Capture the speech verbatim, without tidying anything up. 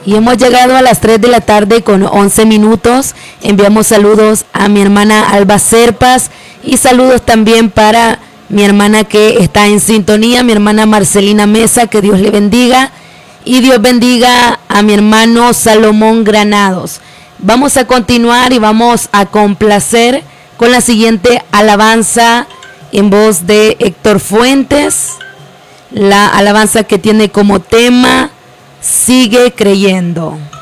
Y hemos llegado a las tres de la tarde con once minutos. Enviamos saludos a mi hermana Alba Serpas y saludos también para mi hermana que está en sintonía, mi hermana Marcelina Mesa, que Dios le bendiga. Y Dios bendiga a mi hermano Salomón Granados. Vamos a continuar y vamos a complacer con la siguiente alabanza en voz de Héctor Fuentes. La alabanza que tiene como tema Sigue creyendo.